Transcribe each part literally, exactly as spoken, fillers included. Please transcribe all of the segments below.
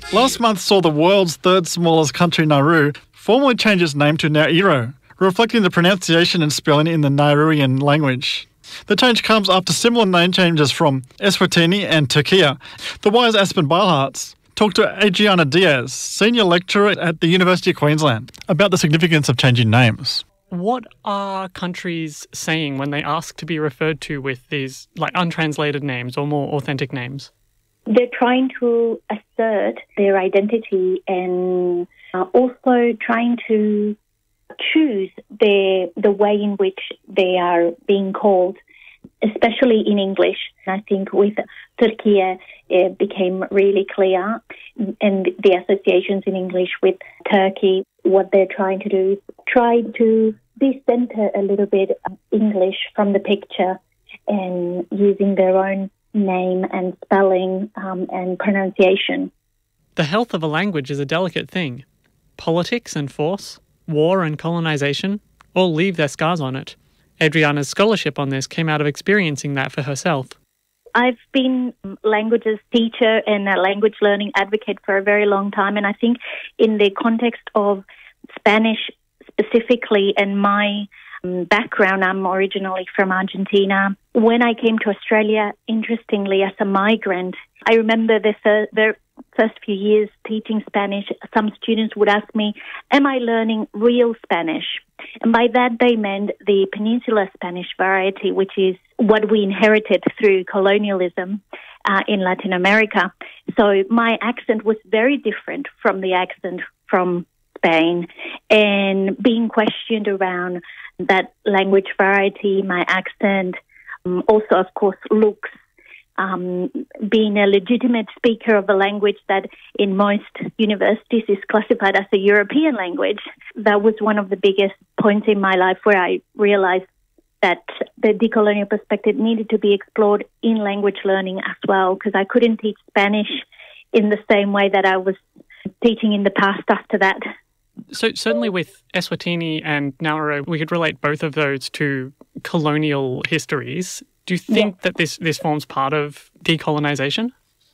Last month saw the world's third smallest country, Nauru, formally change its name to Nairo, reflecting the pronunciation and spelling in the Nauruan language. The change comes after similar name changes from Eswatini and Turkey. The Wise Aspen Beilharz talked to Adriana Diaz, senior lecturer at the University of Queensland, about the significance of changing names. What are countries saying when they ask to be referred to with these like untranslated names or more authentic names? They're trying to assert their identity and uh, also trying to choose the the way in which they are being called, especially in English. I think with Turkey, it became really clear, and the associations in English with Turkey, what they're trying to do is try to decenter a little bit of English from the picture and using their own name and spelling um, and pronunciation. The health of a language is a delicate thing. Politics and force, war and colonisation, all leave their scars on it. Adriana's scholarship on this came out of experiencing that for herself. I've been a languages teacher and a language learning advocate for a very long time, and I think in the context of Spanish specifically and my um, background, I'm originally from Argentina. When I came to Australia, interestingly, as a migrant, I remember the, fir- the first few years teaching Spanish, some students would ask me, am I learning real Spanish? And by that they meant the Peninsular Spanish variety, which is what we inherited through colonialism uh, in Latin America. So my accent was very different from the accent from Spain, and being questioned around that language variety, my accent, um, also, of course, looks, um, being a legitimate speaker of a language that in most universities is classified as a European language. That was one of the biggest points in my life where I realized that the decolonial perspective needed to be explored in language learning as well, because I couldn't teach Spanish in the same way that I was teaching in the past after that. So certainly with Eswatini and Nauru, we could relate both of those to colonial histories. Do you think yes. that this, this forms part of decolonisation?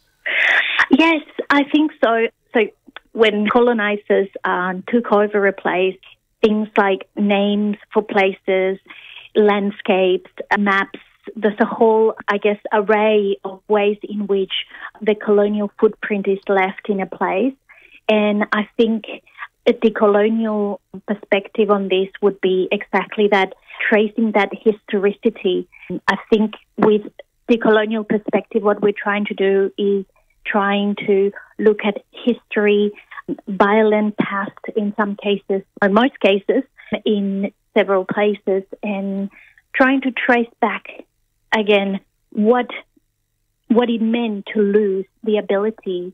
Yes, I think so. So when colonisers uh, took over a place, things like names for places, landscapes, maps, there's a whole, I guess, array of ways in which the colonial footprint is left in a place. And I think a decolonial perspective on this would be exactly that, tracing that historicity. I think with decolonial perspective, what we're trying to do is trying to look at history, violent past in some cases, or most cases, in several places, and trying to trace back, again, what what it meant to lose the ability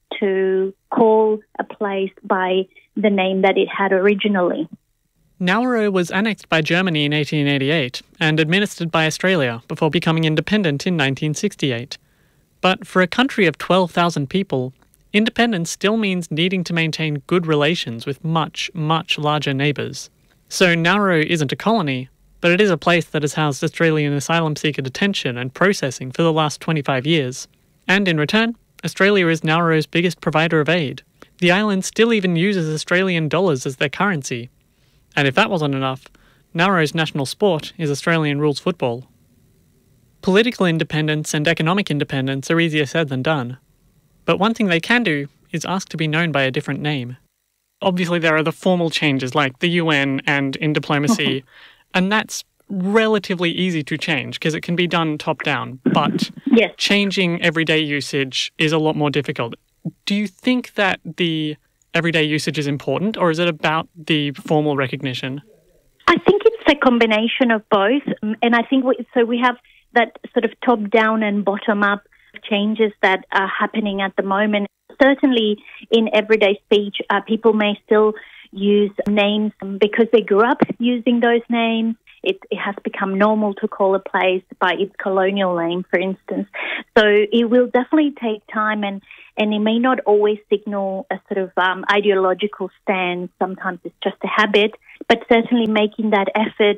to call a place by the name that it had originally. Nauru was annexed by Germany in eighteen eighty-eight and administered by Australia before becoming independent in nineteen sixty-eight. But for a country of twelve thousand people, independence still means needing to maintain good relations with much, much larger neighbours. So Nauru isn't a colony, but it is a place that has housed Australian asylum seeker detention and processing for the last twenty-five years. And in return, Australia is Nauru's biggest provider of aid. The island still even uses Australian dollars as their currency. And if that wasn't enough, Nauru's national sport is Australian rules football. Political independence and economic independence are easier said than done. But one thing they can do is ask to be known by a different name. Obviously there are the formal changes like the U N and in diplomacy, and that's relatively easy to change because it can be done top-down. But yes. Changing everyday usage is a lot more difficult. Do you think that the everyday usage is important, or is it about the formal recognition? I think it's a combination of both. And I think we, so we have that sort of top-down and bottom-up changes that are happening at the moment. Certainly in everyday speech, uh, people may still use names because they grew up using those names. It, it has become normal to call a place by its colonial name, for instance. So it will definitely take time, and, and it may not always signal a sort of um, ideological stand. Sometimes it's just a habit, but certainly making that effort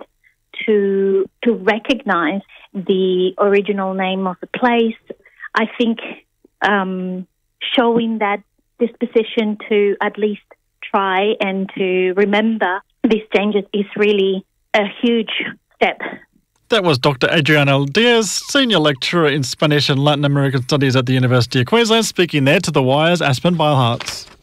to to recognize the original name of the place. I think um, showing that disposition to at least try and to remember these changes is really a huge step. That was Doctor Adriana Diaz, Senior Lecturer in Spanish and Latin American Studies at the University of Queensland, speaking there to The Wire's Aspen Beilhartz.